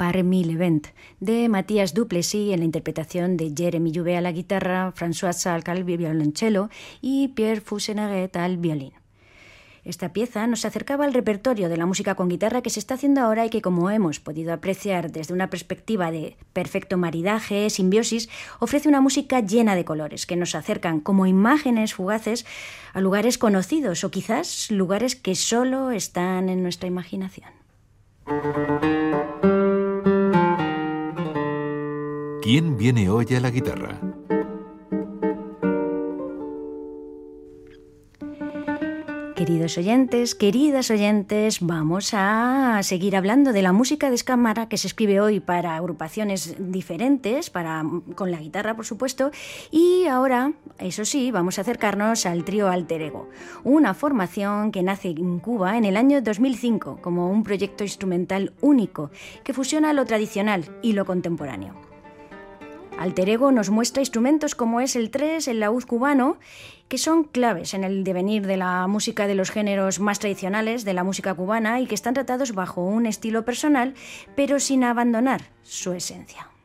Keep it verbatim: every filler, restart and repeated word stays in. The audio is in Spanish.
Parmi l'Event, de Matías Duplessis en la interpretación de Jeremy Jouvet a la guitarra, François Salk al violonchelo y Pierre Fousenaget al violín. Esta pieza nos acercaba al repertorio de la música con guitarra que se está haciendo ahora y que, como hemos podido apreciar desde una perspectiva de perfecto maridaje, simbiosis, ofrece una música llena de colores que nos acercan como imágenes fugaces a lugares conocidos o quizás lugares que solo están en nuestra imaginación. ¿Quién viene hoy a la guitarra? Queridos oyentes, queridas oyentes, vamos a seguir hablando de la música de cámara que se escribe hoy para agrupaciones diferentes, para, con la guitarra, por supuesto, y ahora, eso sí, vamos a acercarnos al trío Alter Ego, una formación que nace en Cuba en el año dos mil cinco como un proyecto instrumental único que fusiona lo tradicional y lo contemporáneo. Alter Ego nos muestra instrumentos como es el tres, el laúd cubano, que son claves en el devenir de la música de los géneros más tradicionales de la música cubana y que están tratados bajo un estilo personal, pero sin abandonar su esencia.